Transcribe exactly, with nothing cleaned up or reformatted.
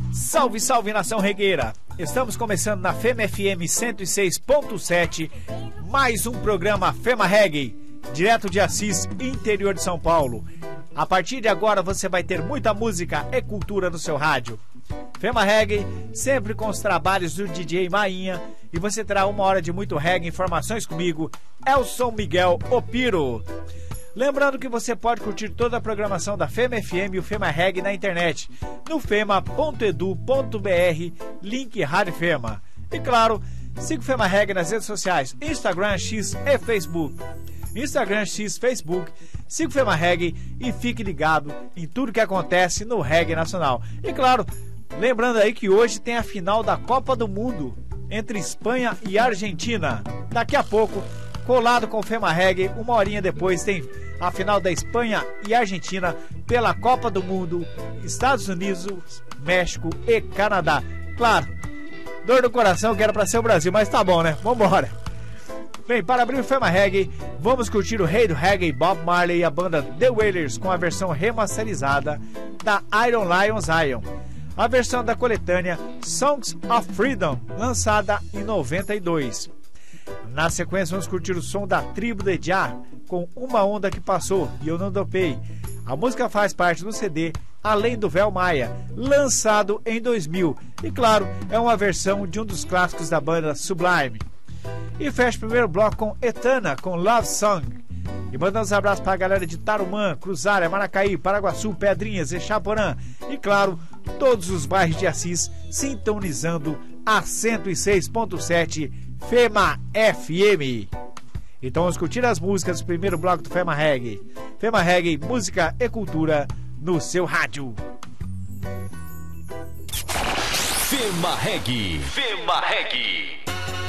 Salve, salve, nação regueira! Estamos começando na Fema F M cento e seis ponto sete, mais um programa Fema Reggae, direto de Assis, interior de São Paulo. A partir de agora você vai ter muita música e cultura no seu rádio. Fema Reggae, sempre com os trabalhos do D J Mainha, e você terá uma hora de muito reggae, informações comigo, Elson Miguel Opiro. Lembrando que você pode curtir toda a programação da Fema F M e o Fema Reggae na internet, no fema ponto edu ponto br, link Rádio Fema. E claro, siga o Fema Reggae nas redes sociais, Instagram, X e Facebook. Instagram, X, Facebook, siga o Fema Reggae e fique ligado em tudo que acontece no reggae nacional. E claro, lembrando aí que hoje tem a final da Copa do Mundo entre Espanha e Argentina. Daqui a pouco, colado com o Fema Reggae, uma horinha depois tem a final da Espanha e Argentina pela Copa do Mundo, Estados Unidos, México e Canadá. Claro, dor no coração que era pra ser o Brasil, mas tá bom, né? Vambora. Bem, para abrir o Fema Reggae, vamos curtir o rei do reggae Bob Marley e a banda The Wailers com a versão remasterizada da Iron Lion Zion, a versão da coletânea Songs of Freedom, lançada em noventa e dois. Na sequência vamos curtir o som da Tribo de Jah com Uma Onda Que Passou e Eu Não Dopei. A música faz parte do C D Além do Véu Maia, lançado em dois mil, e claro, é uma versão de um dos clássicos da banda Sublime. E fecha o primeiro bloco com Etana, com Love Song. E mandando uns abraços para a galera de Tarumã, Cruzária, Maracaí, Paraguaçu, Pedrinhas, Exaporã e claro, todos os bairros de Assis sintonizando a cento e seis ponto sete Fema F M. Então vamos curtir as músicas do primeiro bloco do Fema Reggae. Fema Reggae, música e cultura no seu rádio. Fema Reggae. Fema Reggae.